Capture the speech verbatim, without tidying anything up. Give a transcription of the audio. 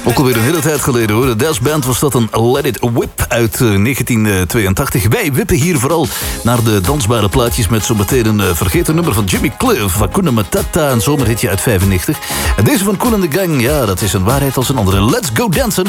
Ook alweer een hele tijd geleden hoor. De Dash Band was dat een Let It Whip uit uh, negentien tweeëntachtig. Wij wippen hier vooral naar de dansbare plaatjes met zometeen een uh, vergeten nummer van Jimmy Cliff. Hakuna Matata, een zomerhitje uit vijfennegentig. En deze van Kool and the Gang, ja, dat is een waarheid als een andere. Let's Go Dancing.